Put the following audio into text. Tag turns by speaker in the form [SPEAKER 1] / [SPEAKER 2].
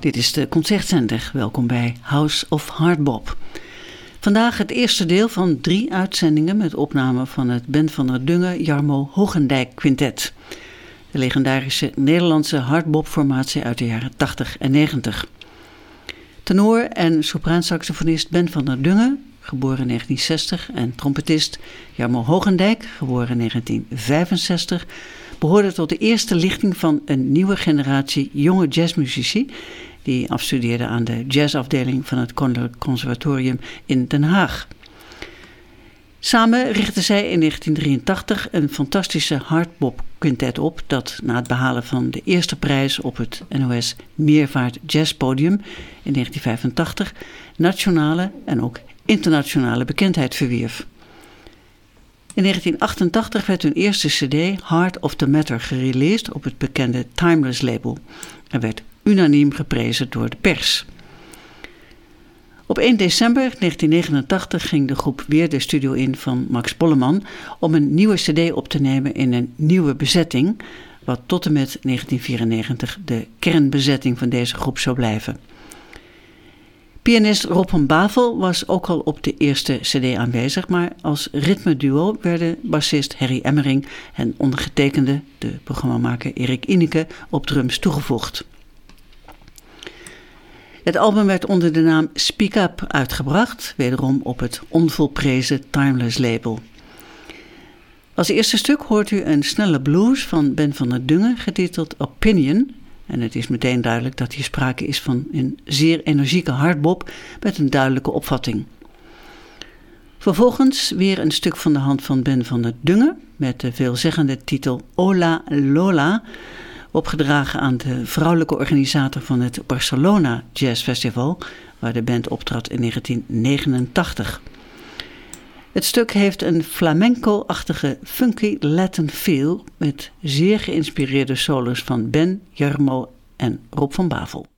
[SPEAKER 1] Dit is de Concertzender. Welkom bij House of Hardbop. Vandaag het eerste deel van 3 uitzendingen met opname van het Ben van der Dungen Jarmo Hogendijk Quintet. De legendarische Nederlandse hardbop-formatie uit de jaren 80 en 90. Tenor en sopraansaxofonist Ben van der Dungen, geboren in 1960, en trompetist Jarmo Hogendijk, geboren in 1965, behoorden tot de eerste lichting van een nieuwe generatie jonge jazzmuzici die afstudeerden aan de jazzafdeling van het Koninklijk Conservatorium in Den Haag. Samen richtten zij in 1983 een fantastische hardbop quintet op dat na het behalen van de eerste prijs op het NOS Meervaart Jazzpodium in 1985 nationale en ook internationale bekendheid verwierf. In 1988 werd hun eerste cd Heart of the Matter gereleased op het bekende Timeless label en werd unaniem geprezen door de pers. Op 1 december 1989 ging de groep weer de studio in van Max Bolleman om een nieuwe cd op te nemen in een nieuwe bezetting, wat tot en met 1994 de kernbezetting van deze groep zou blijven. Pianist Rob van Bavel was ook al op de eerste cd aanwezig, maar als ritmeduo werden bassist Harry Emmering en ondergetekende, de programmamaker Erik Ineke, op drums toegevoegd. Het album werd onder de naam Speak Up uitgebracht, wederom op het onvolprezen Timeless label. Als eerste stuk hoort u een snelle blues van Ben van der Dungen, getiteld Opinion. En het is meteen duidelijk dat hier sprake is van een zeer energieke hardbop met een duidelijke opvatting. Vervolgens weer een stuk van de hand van Ben van der Dungen met de veelzeggende titel Ola Lola, opgedragen aan de vrouwelijke organisator van het Barcelona Jazz Festival, waar de band optrad in 1989. Het stuk heeft een flamenco-achtige funky Latin feel met zeer geïnspireerde solos van Ben, Jarmo en Rob van Bavel.